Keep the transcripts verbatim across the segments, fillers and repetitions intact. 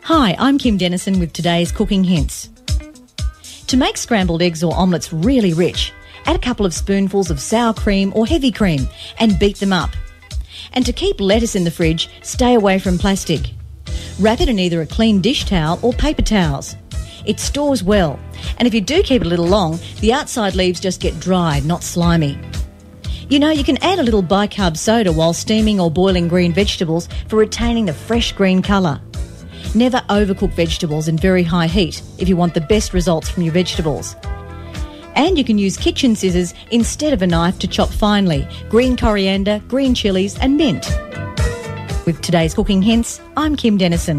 Hi, I'm Kim Dennison with today's cooking hints. To make scrambled eggs or omelettes really rich, add a couple of spoonfuls of sour cream or heavy cream and beat them up. And to keep lettuce in the fridge, stay away from plastic. Wrap it in either a clean dish towel or paper towels. It stores well, and if you do keep it a little long, the outside leaves just get dry, not slimy. You know, you can add a little bicarb soda while steaming or boiling green vegetables for retaining the fresh green colour. Never overcook vegetables in very high heat if you want the best results from your vegetables. And you can use kitchen scissors instead of a knife to chop finely green coriander, green chillies and mint. With today's cooking hints, I'm Kim Dennison.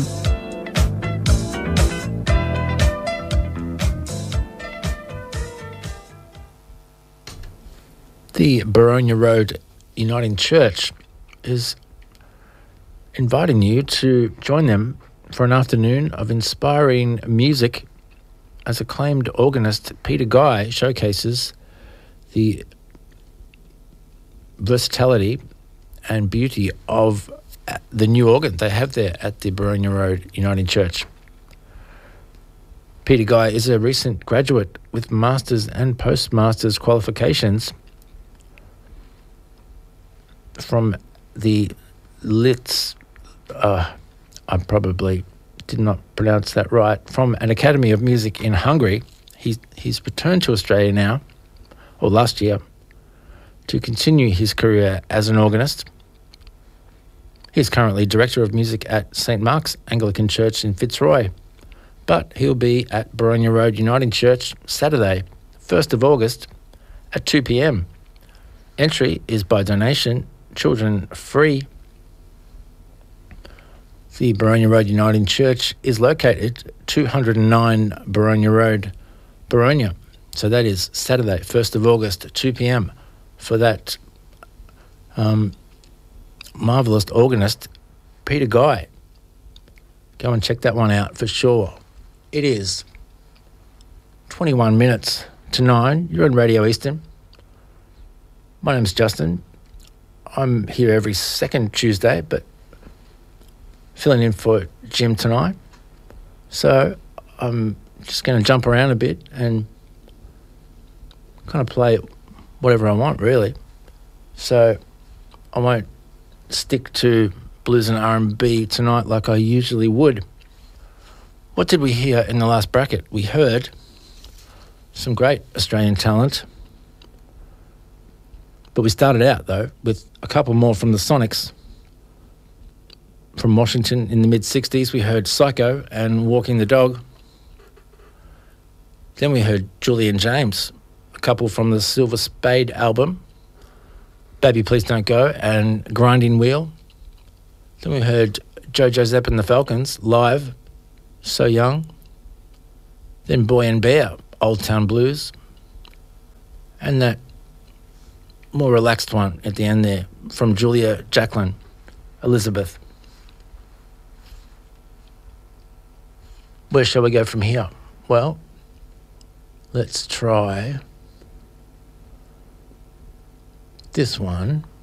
The Boronia Road Uniting Church is inviting you to join them for an afternoon of inspiring music as acclaimed organist Peter Guy showcases the versatility and beauty of the new organ they have there at the Boronia Road Uniting Church. Peter Guy is a recent graduate with Masters and Postmasters qualifications from the Litz, uh, I probably did not pronounce that right, from an Academy of Music in Hungary. He's, he's returned to Australia now, or last year, to continue his career as an organist. He's currently Director of Music at Saint Mark's Anglican Church in Fitzroy, but he'll be at Boronia Road Uniting Church Saturday, first of August at two p.m. Entry is by donation, children free. The Boronia Road Uniting Church is located two oh nine Boronia Road, Boronia. So that is Saturday, first of August, two p.m. for that um, marvellous organist, Peter Guy. Go and check that one out for sure. It is twenty-one minutes to nine. You're on Radio Eastern. My name's Justin. I'm here every second Tuesday, but filling in for Jim tonight. So I'm just going to jump around a bit and kind of play whatever I want, really. So I won't stick to blues and R and B tonight like I usually would. What did we hear in the last bracket? We heard some great Australian talent. But we started out, though, with a couple more from the Sonics. From Washington in the mid-sixties, we heard Psycho and Walking the Dog. Then we heard Julian James, a couple from the Silver Spade album, Baby Please Don't Go and Grinding Wheel. Then we heard Jojo Zepp and the Falcons, live, So Young. Then Boy and Bear, Old Town Blues. And that more relaxed one at the end there from Julia Jacqueline, Elizabeth. Where shall we go from here? Well, let's try this one.